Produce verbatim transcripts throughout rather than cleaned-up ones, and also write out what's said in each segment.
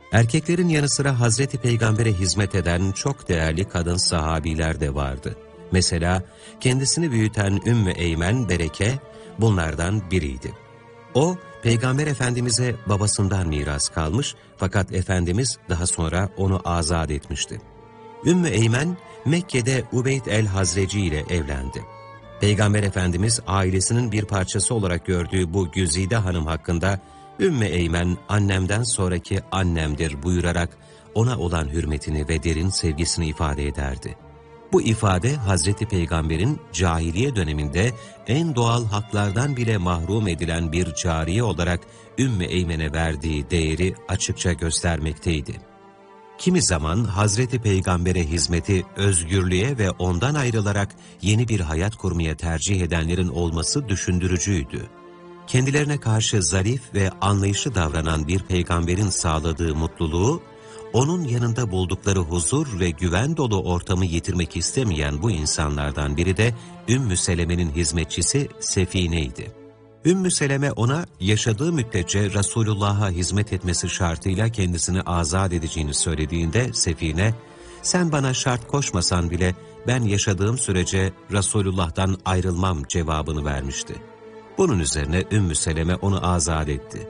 Erkeklerin yanı sıra Hazreti Peygamber'e hizmet eden çok değerli kadın sahabiler de vardı. Mesela kendisini büyüten Ümmü Eymen Bereke bunlardan biriydi. O, Peygamber Efendimiz'e babasından miras kalmış fakat Efendimiz daha sonra onu azat etmişti. Ümmü Eymen, Mekke'de Ubeyd el-Hazreci ile evlendi. Peygamber Efendimiz ailesinin bir parçası olarak gördüğü bu güzide hanım hakkında Ümmü Eymen annemden sonraki annemdir buyurarak ona olan hürmetini ve derin sevgisini ifade ederdi. Bu ifade Hazreti Peygamber'in cahiliye döneminde en doğal haklardan bile mahrum edilen bir cariye olarak Ümmü Eymen'e verdiği değeri açıkça göstermekteydi. Kimi zaman Hazreti Peygamber'e hizmeti özgürlüğe ve ondan ayrılarak yeni bir hayat kurmaya tercih edenlerin olması düşündürücüydü. Kendilerine karşı zarif ve anlayışlı davranan bir peygamberin sağladığı mutluluğu, onun yanında buldukları huzur ve güven dolu ortamı yitirmek istemeyen bu insanlardan biri de Ümmü Seleme'nin hizmetçisi Sefine'ydi. Ümmü Seleme ona yaşadığı müddetçe Resulullah'a hizmet etmesi şartıyla kendisini azat edeceğini söylediğinde Sefine, "Sen bana şart koşmasan bile ben yaşadığım sürece Resulullah'tan ayrılmam" cevabını vermişti. Bunun üzerine Ümmü Seleme onu azat etti.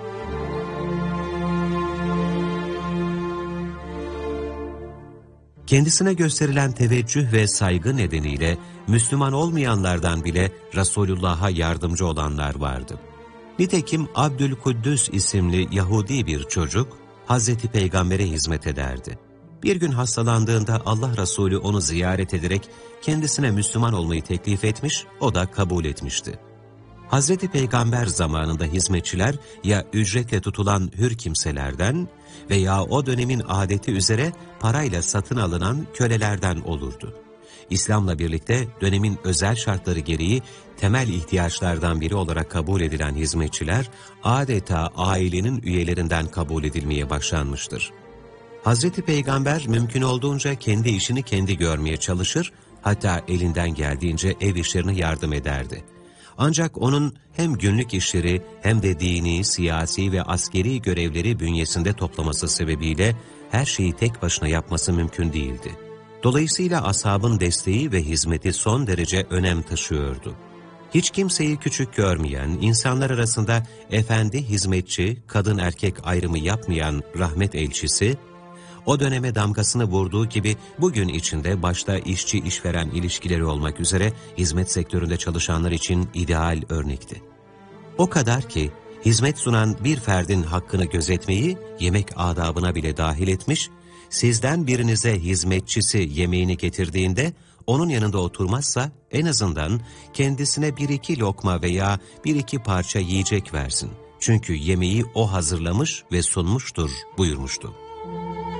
Kendisine gösterilen teveccüh ve saygı nedeniyle Müslüman olmayanlardan bile Resulullah'a yardımcı olanlar vardı. Nitekim Abdülkuddüs isimli Yahudi bir çocuk Hazreti Peygamber'e hizmet ederdi. Bir gün hastalandığında Allah Resulü onu ziyaret ederek kendisine Müslüman olmayı teklif etmiş, o da kabul etmişti. Hazreti Peygamber zamanında hizmetçiler ya ücretle tutulan hür kimselerden veya o dönemin adeti üzere parayla satın alınan kölelerden olurdu. İslam'la birlikte dönemin özel şartları gereği temel ihtiyaçlardan biri olarak kabul edilen hizmetçiler adeta ailenin üyelerinden kabul edilmeye başlanmıştır. Hazreti Peygamber mümkün olduğunca kendi işini kendi görmeye çalışır, hatta elinden geldiğince ev işlerine yardım ederdi. Ancak onun hem günlük işleri hem de dini, siyasi ve askeri görevleri bünyesinde toplaması sebebiyle her şeyi tek başına yapması mümkün değildi. Dolayısıyla ashabın desteği ve hizmeti son derece önem taşıyordu. Hiç kimseyi küçük görmeyen, insanlar arasında efendi, hizmetçi, kadın erkek ayrımı yapmayan rahmet elçisi, o döneme damgasını vurduğu gibi bugün içinde başta işçi-işveren ilişkileri olmak üzere hizmet sektöründe çalışanlar için ideal örnekti. O kadar ki hizmet sunan bir ferdin hakkını gözetmeyi yemek adabına bile dahil etmiş, sizden birinize hizmetçisi yemeğini getirdiğinde onun yanında oturmazsa en azından kendisine bir iki lokma veya bir iki parça yiyecek versin. Çünkü yemeği o hazırlamış ve sunmuştur buyurmuştu.